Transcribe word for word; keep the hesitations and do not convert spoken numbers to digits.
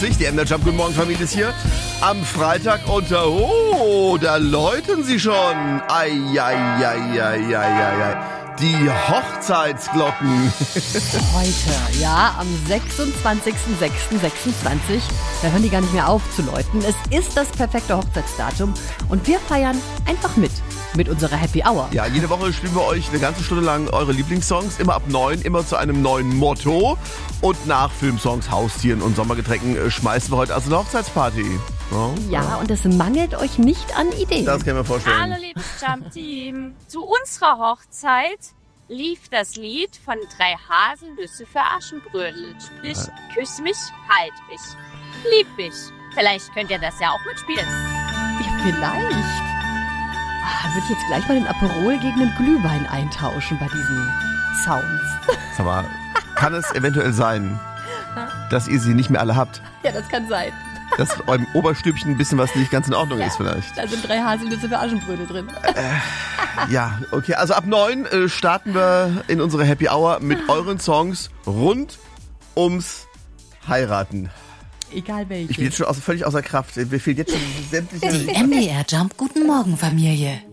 Die M D Jump, guten Morgen Familie ist hier am Freitag und oh, da läuten sie schon. Ei, ei, ei, ei, ei, ei, ei. Die Hochzeitsglocken. Heute, ja, am sechsundzwanzigsten sechsten sechsundzwanzig, da hören die gar nicht mehr auf zu läuten. Es ist das perfekte Hochzeitsdatum und wir feiern einfach mit, mit unserer Happy Hour. Ja, jede Woche spielen wir euch eine ganze Stunde lang eure Lieblingssongs, immer ab neun, immer zu einem neuen Motto. Und nach Filmsongs, Haustieren und Sommergetränken schmeißen wir heute also eine Hochzeitsparty. Oh, ja, und es mangelt euch nicht an Ideen. Das kann ich mir vorstellen. Hallo liebes Jump-Team. Zu unserer Hochzeit lief das Lied von drei Haselnüsse für Aschenbrödel. Sprich, küss mich, halt mich, lieb mich. Vielleicht könnt ihr das ja auch mitspielen. Ja, vielleicht. Ah, würde ich jetzt gleich mal den Aperol gegen den Glühwein eintauschen bei diesen Sounds. Sag mal, kann es eventuell sein, dass ihr sie nicht mehr alle habt? Ja, das kann sein. Dass eurem Oberstübchen ein bisschen was nicht ganz in Ordnung Ja, ist vielleicht. Da sind drei Haselnüsse für Aschenbrödel drin. Äh, ja, okay. Also ab neun äh, starten wir in unsere Happy Hour mit euren Songs rund ums Heiraten. Egal welche. Ich bin jetzt schon aus, völlig außer Kraft. Mir fehlt jetzt schon sämtliche... Die M D R Jump Guten Morgen Familie.